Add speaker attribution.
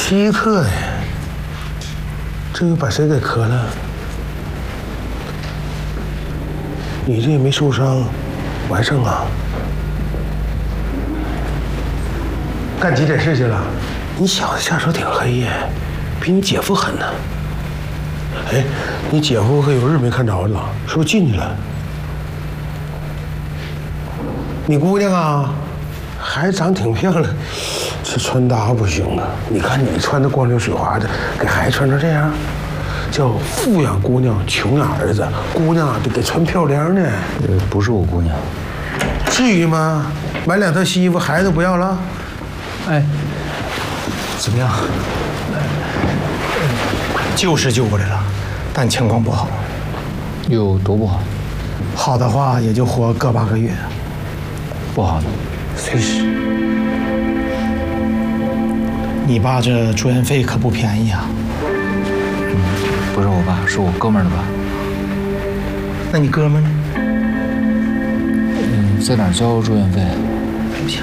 Speaker 1: 奇特呀，这又把谁给磕了？你这也没受伤，完胜啊？干几点事去了？你小子下手挺黑呀，比你姐夫狠呢。哎，你姐夫可有日没看着了，是不是进去了？你姑娘啊，还长挺漂亮，这穿搭不行啊！你看你穿的光溜水滑的，给孩子穿成这样，叫富养姑娘，穷养儿子。姑娘啊，得给穿漂亮的。
Speaker 2: 不是我姑娘。
Speaker 1: 至于吗？买2套新衣服，孩子不要了？
Speaker 3: 哎，怎么样？救是救过来了，但情况不好。
Speaker 2: 有多不好？
Speaker 3: 好的话也就活个8个月。
Speaker 2: 不好呢？
Speaker 3: 随时。你爸这住院费可不便宜啊。
Speaker 2: 不是我爸，是我哥们儿的爸。
Speaker 3: 那你哥们儿呢？
Speaker 2: 在哪儿交住院费？